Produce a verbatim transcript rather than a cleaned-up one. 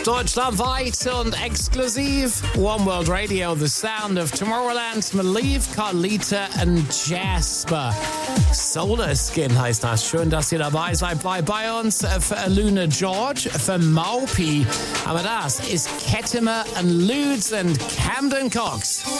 Deutschlandweit und exklusiv One World Radio, The Sound of Tomorrowland, Maliv, Carlita und Jasper. Solar Skin heißt das. Schön, dass ihr dabei seid. Bleibt bei uns für Luna George, für Maupi. Aber das ist Kettimer und Ludes und Camden Cox.